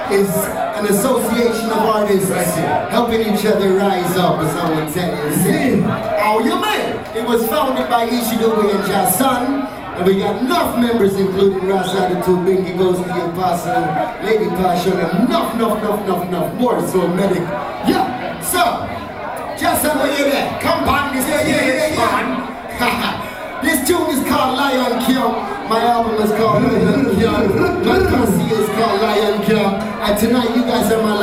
is an association of artists helping each other rise up, as I would tell you. Oh, you man! It was founded by Ishidobe and Jason, and we got enough members, including Rasa the Two, Bingy Goes the Apostle, Lady Passion, and enough more. So medic, yeah. So, Jason, where you there? Come on, this This tune is called Lion King. My album is called Lion King. My posse is called Lion King. And tonight you guys are my